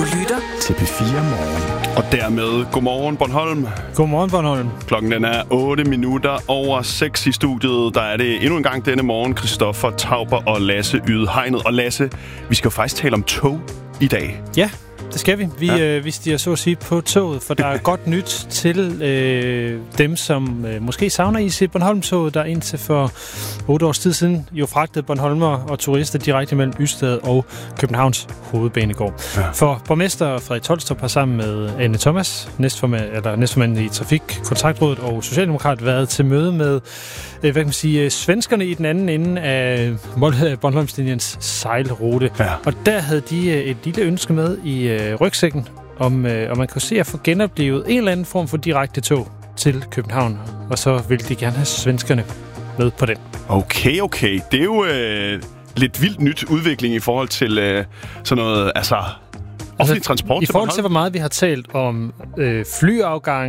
lytter til P4 Morgen. Og dermed, godmorgen Bornholm. Godmorgen Bornholm. Klokken den er 8:08 i studiet. Der er det endnu en gang denne morgen Christoffer Tauber og Lasse Yde Hegnet. Og Lasse, vi skal jo faktisk tale om tog i dag. Ja, det skal vi. Vi stiger så at sige på toget, for der er godt nyt til dem, som måske savner IC Bornholm-toget, der indtil for 8 års tid siden jo fragtede Bornholmer og turister direkte mellem Ystad og Københavns hovedbanegård. Ja. For borgmester Frederik Tolstrup har sammen med Anne Thomas, næstformand i Trafikkontaktrådet og Socialdemokrat, været til møde med svenskerne i den anden ende af Bornholmslinjens sejlrute. Ja. Og der havde de et lille ønske med i rygsækken, om man kunne se at få genoplevet en eller anden form for direkte tog til København. Og så ville de gerne have svenskerne med på den. Okay. Det er jo lidt vildt nyt udvikling i forhold til sådan noget, offentlig transport. I forhold til, hvor meget vi har talt om flyafgang